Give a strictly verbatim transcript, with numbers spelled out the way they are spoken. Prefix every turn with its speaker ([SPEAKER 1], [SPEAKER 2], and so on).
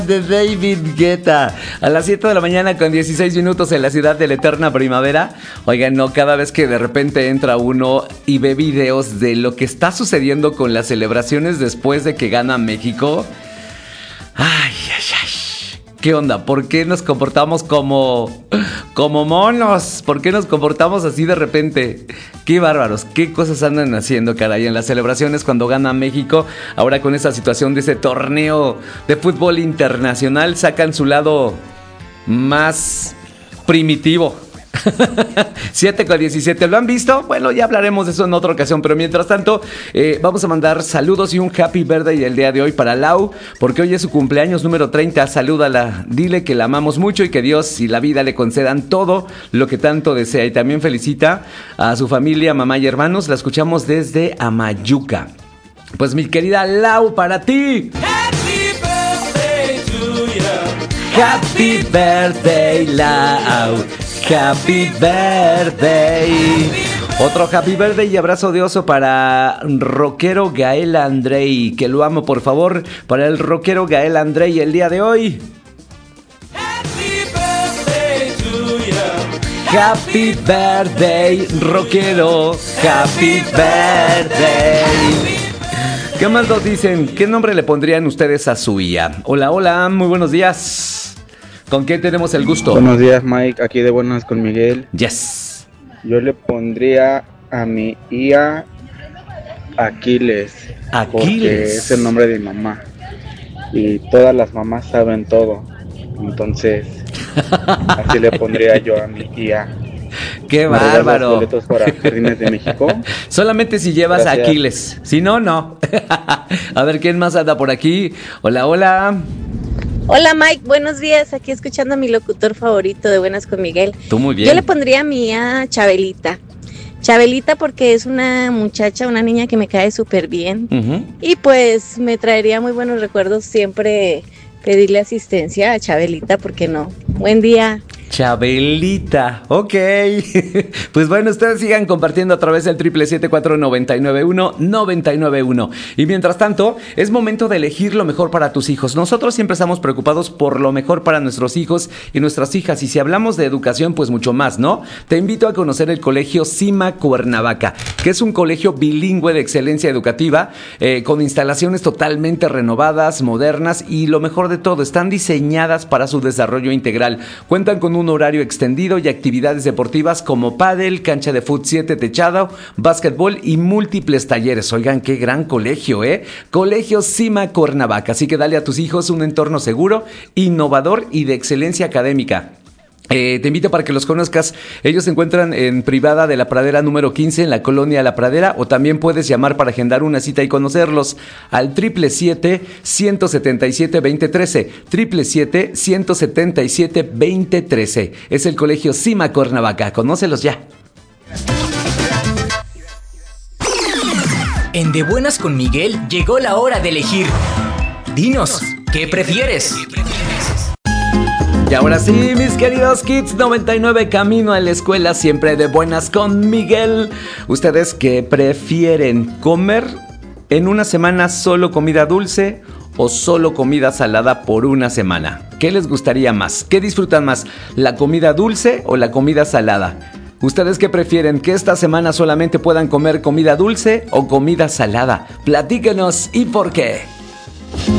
[SPEAKER 1] De David Guetta. A las siete de la mañana con dieciséis minutos en la ciudad de la eterna primavera. Oigan, no, cada vez que de repente entra uno y ve videos de lo que está sucediendo con las celebraciones después de que gana México. Ay, ay, ay. ¿Qué onda? ¿Por qué nos comportamos como, como monos? ¿Por qué nos comportamos así de repente? Qué bárbaros, qué cosas andan haciendo, caray, en las celebraciones cuando gana México. Ahora con esa situación de ese torneo de fútbol internacional, sacan su lado más primitivo. siete con diecisiete, ¿lo han visto? Bueno, ya hablaremos de eso en otra ocasión, pero mientras tanto eh, vamos a mandar saludos y un happy birthday el día de hoy para Lau, porque hoy es su cumpleaños número treinta. Salúdala, dile que la amamos mucho y que Dios y la vida le concedan todo lo que tanto desea. Y también felicita a su familia, mamá y hermanos. La escuchamos desde Amayuca. Pues mi querida Lau, para ti.
[SPEAKER 2] Happy birthday to you.
[SPEAKER 1] Happy birthday, Lau. Happy birthday. Otro happy birthday y abrazo de oso para rockero Gael Andrei, que lo amo, por favor, para el rockero Gael Andrei el día de hoy.
[SPEAKER 2] Happy birthday to you.
[SPEAKER 1] Happy birthday, rockero. Happy birthday. ¿Qué más nos dicen? ¿Qué nombre le pondrían ustedes a su I A? Hola, hola, muy buenos días. ¿Con quién tenemos el gusto?
[SPEAKER 3] Buenos días, Mike, aquí de Buenas con Miguel.
[SPEAKER 1] Yes.
[SPEAKER 3] Yo le pondría a mi I A Aquiles,
[SPEAKER 1] Aquiles.
[SPEAKER 3] porque es el nombre de mi mamá. Y todas las mamás saben todo. Entonces, así le pondría yo a mi I A.
[SPEAKER 1] ¡Qué
[SPEAKER 3] ¿Me regalas
[SPEAKER 1] bárbaro!
[SPEAKER 3] boletos para Jardines de México?
[SPEAKER 1] Solamente si llevas
[SPEAKER 3] Gracias.
[SPEAKER 1] a Aquiles. Si no, no. A ver, ¿quién más anda por aquí? Hola, hola.
[SPEAKER 4] Hola Mike, buenos días, aquí escuchando a mi locutor favorito de Buenas con Miguel.
[SPEAKER 1] Tú muy bien.
[SPEAKER 4] Yo le pondría a mi a Chabelita. Chabelita porque es una muchacha, una niña que me cae súper bien.
[SPEAKER 1] Uh-huh.
[SPEAKER 4] Y pues me traería muy buenos recuerdos siempre pedirle asistencia a Chabelita, ¿por qué no? Buen día.
[SPEAKER 1] Chabelita, ok. Pues bueno, ustedes sigan compartiendo a través del triple siete cuatro nueve nueve uno nueve nueve uno. Y mientras tanto, es momento de elegir lo mejor para tus hijos. Nosotros siempre estamos preocupados por lo mejor para nuestros hijos y nuestras hijas. Y si hablamos de educación, pues mucho más, ¿no? Te invito a conocer el colegio Cima Cuernavaca, que es un colegio bilingüe de excelencia educativa, eh, con instalaciones totalmente renovadas, modernas y lo mejor de todo, están diseñadas para su desarrollo integral. Cuentan con un un horario extendido y actividades deportivas como pádel, cancha de fut siete techado, básquetbol y múltiples talleres. Oigan, qué gran colegio, ¿eh? Colegio Cima Cuernavaca. Así que dale a tus hijos un entorno seguro, innovador y de excelencia académica. Eh, te invito para que los conozcas. Ellos se encuentran en Privada de la Pradera número quince en la colonia La Pradera, o también puedes llamar para agendar una cita y conocerlos al triple siete ciento setenta y siete veinte trece, triple siete ciento setenta y siete veinte trece. Es el colegio Cima Cuernavaca. Conócelos ya.
[SPEAKER 5] En De Buenas con Miguel llegó la hora de elegir. Dinos, ¿qué prefieres?
[SPEAKER 1] Y ahora sí, mis queridos Kids noventa y nueve, camino a la escuela, siempre de buenas con Miguel. ¿Ustedes qué prefieren? ¿Comer en una semana solo comida dulce o solo comida salada por una semana? ¿Qué les gustaría más? ¿Qué disfrutan más? ¿La comida dulce o la comida salada? ¿Ustedes qué prefieren? ¿Que esta semana solamente puedan comer comida dulce o comida salada? Platíquenos y por qué.